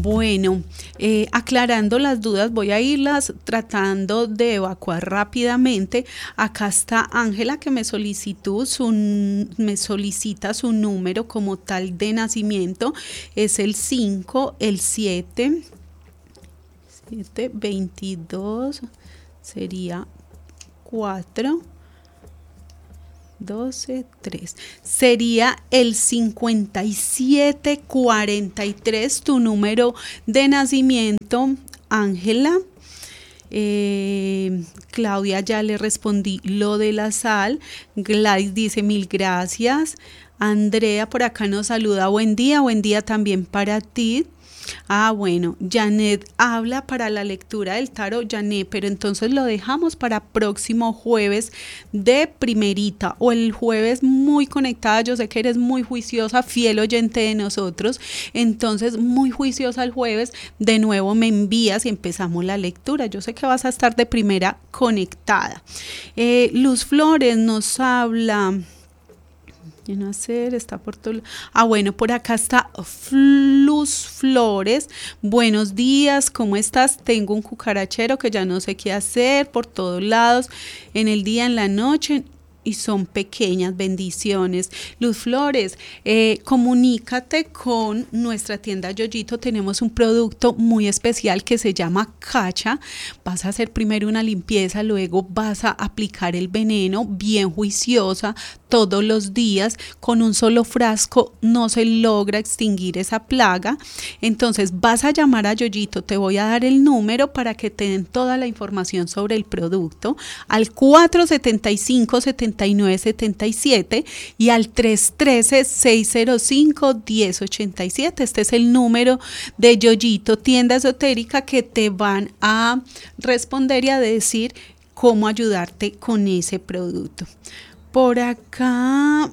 Bueno, aclarando las dudas, voy a irlas tratando de evacuar rápidamente. Acá está Ángela que me solicita su número como tal de nacimiento. Es el 5, el 7, 22, sería 4. 12, 3. Sería el 5743, tu número de nacimiento, Ángela. Claudia, ya le respondí lo de la sal. Gladys dice mil gracias. Andrea por acá nos saluda, buen día también para ti. Bueno, Janet habla para la lectura del tarot, Janet, pero entonces lo dejamos para próximo jueves de primerita o el jueves muy conectada. Yo sé que eres muy juiciosa, fiel oyente de nosotros, entonces muy juiciosa el jueves, de nuevo me envías y empezamos la lectura. Yo sé que vas a estar de primera conectada. Luz Flores nos habla. No hacer, está por todo. Bueno, por acá está Luz Flores. Buenos días, ¿cómo estás? Tengo un cucarachero que ya no sé qué hacer por todos lados, en el día, en la noche, y son pequeñas. Bendiciones. Luz Flores, comunícate con nuestra tienda Yoyito. Tenemos un producto muy especial que se llama Cacha. Vas a hacer primero una limpieza, luego vas a aplicar el veneno bien juiciosa todos los días. Con un solo frasco no se logra extinguir esa plaga. Entonces vas a llamar a Yoyito, te voy a dar el número para que te den toda la información sobre el producto al 475-7977 y al 313-605-1087. Este es el número de Yoyito, tienda esotérica, que te van a responder y a decir cómo ayudarte con ese producto. Por acá,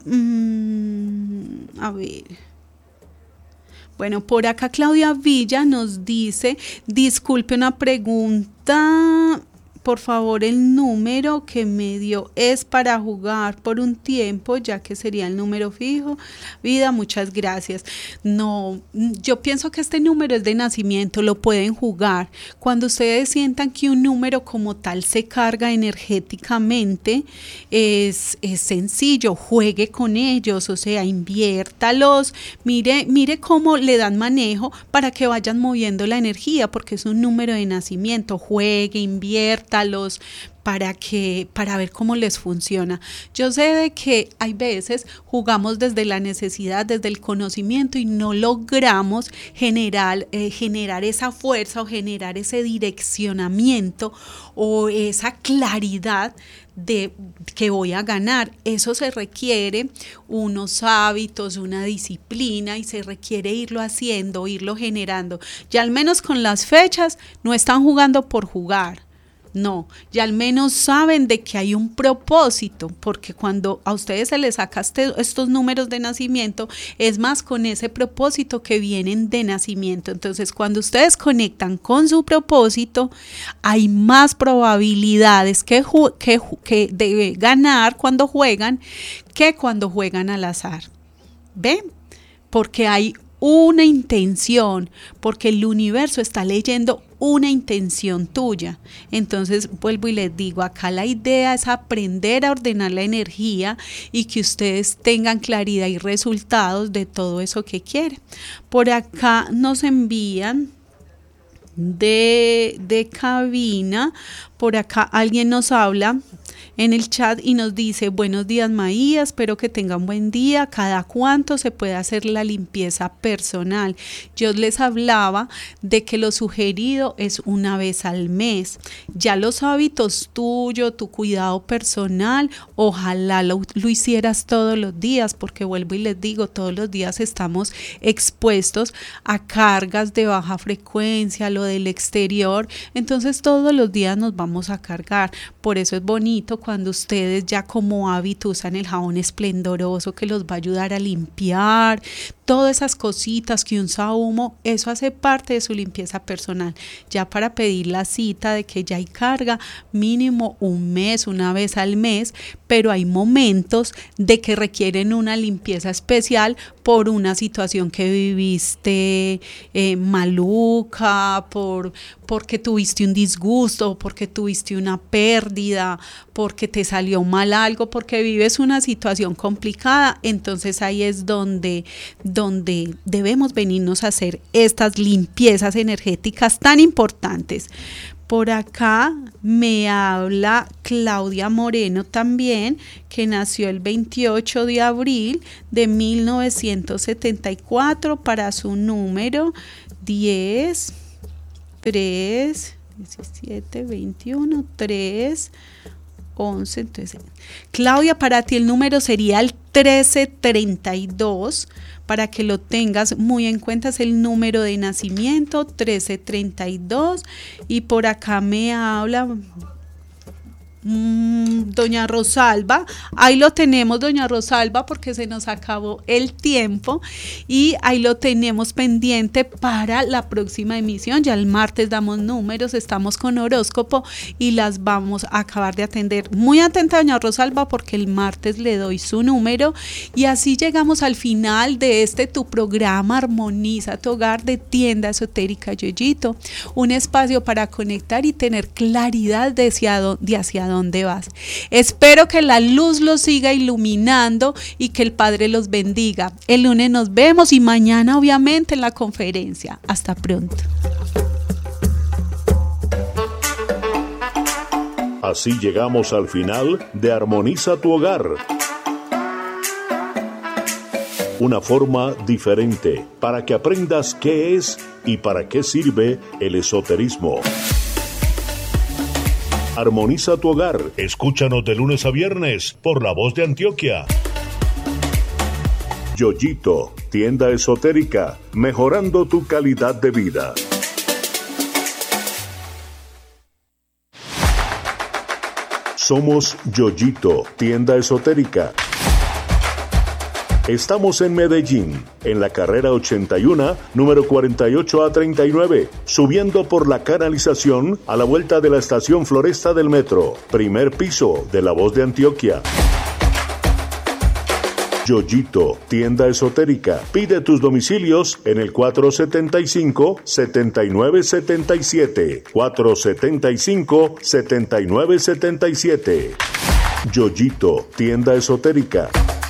a ver. Bueno, por acá Claudia Villa nos dice, disculpe una pregunta, por favor, el número que me dio es para jugar por un tiempo, ya que sería el número fijo. Vida, muchas gracias. No, yo pienso que este número es de nacimiento, lo pueden jugar. Cuando ustedes sientan que un número como tal se carga energéticamente, es sencillo, juegue con ellos, o sea, inviértalos, mire cómo le dan manejo para que vayan moviendo la energía, porque es un número de nacimiento. Juegue, inviértalos para ver cómo les funciona. Yo sé de que hay veces jugamos desde la necesidad, desde el conocimiento, y no logramos generar esa fuerza o generar ese direccionamiento o esa claridad de que voy a ganar. Eso se requiere unos hábitos, una disciplina, y se requiere irlo haciendo, irlo generando. Ya al menos con las fechas no están jugando por jugar. No, ya al menos saben de que hay un propósito, porque cuando a ustedes se les saca estos números de nacimiento, es más con ese propósito que vienen de nacimiento. Entonces, cuando ustedes conectan con su propósito, hay más probabilidades que de ganar cuando juegan que cuando juegan al azar. ¿Ven? Porque hay una intención, porque el universo está leyendo una intención tuya. Entonces vuelvo y les digo, acá la idea es aprender a ordenar la energía y que ustedes tengan claridad y resultados de todo eso que quieren. Por acá nos envían de cabina, por acá alguien nos habla en el chat y nos dice: buenos días Maía, espero que tengan buen día. ¿Cada cuánto se puede hacer la limpieza personal? Yo les hablaba de que lo sugerido es una vez al mes. Ya los hábitos tuyos, tu cuidado personal, ojalá lo hicieras todos los días, porque vuelvo y les digo, todos los días estamos expuestos a cargas de baja frecuencia, lo del exterior, entonces todos los días nos vamos a cargar. Por eso es bonito cuando ustedes ya como hábito usan el jabón esplendoroso que los va a ayudar a limpiar, todas esas cositas que un sahumo, eso hace parte de su limpieza personal. Ya para pedir la cita de que ya hay carga, mínimo un mes, una vez al mes, pero hay momentos de que requieren una limpieza especial por una situación que viviste maluca, porque tuviste un disgusto, porque tuviste una pérdida, porque te salió mal algo, porque vives una situación complicada. Entonces ahí es donde debemos venirnos a hacer estas limpiezas energéticas tan importantes. Por acá me habla Claudia Moreno también, que nació el 28 de abril de 1974 para su número 10, 3, 17, 21, 3, 11. Entonces, Claudia, para ti el número sería el 1332, para que lo tengas muy en cuenta, es el número de nacimiento, 1332. Y por acá me habla doña Rosalba. Ahí lo tenemos, doña Rosalba, porque se nos acabó el tiempo y ahí lo tenemos pendiente para la próxima emisión. Ya el martes damos números, estamos con horóscopo y las vamos a acabar de atender. Muy atenta, doña Rosalba, porque el martes le doy su número. Y así llegamos al final de tu programa Armoniza tu Hogar de Tienda Esotérica Yoyito, un espacio para conectar y tener claridad de hacia dónde vas. Espero que la luz los siga iluminando y que el Padre los bendiga. El lunes nos vemos y mañana obviamente en la conferencia. Hasta pronto. Así llegamos al final de Armoniza tu Hogar. Una forma diferente para que aprendas qué es y para qué sirve el esoterismo. Armoniza tu Hogar. Escúchanos de lunes a viernes por La Voz de Antioquia. Yoyito, tienda esotérica, mejorando tu calidad de vida. Somos Yoyito, tienda esotérica. Estamos en Medellín, en la carrera 81, número 48A39, subiendo por la canalización a la vuelta de la estación Floresta del Metro, primer piso de La Voz de Antioquia. Yoyito, tienda esotérica. Pide tus domicilios en el 475-7977. 475-7977. Yoyito, tienda esotérica.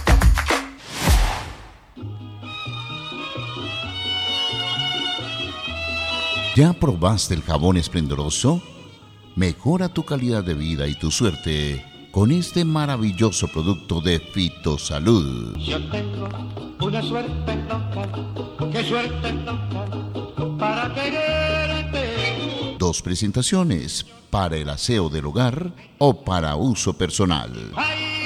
¿Ya probaste el jabón esplendoroso? Mejora tu calidad de vida y tu suerte con este maravilloso producto de Fitosalud. Yo tengo una suerte loca, qué suerte loca, para quererte. 2 presentaciones, para el aseo del hogar o para uso personal. ¡Ay!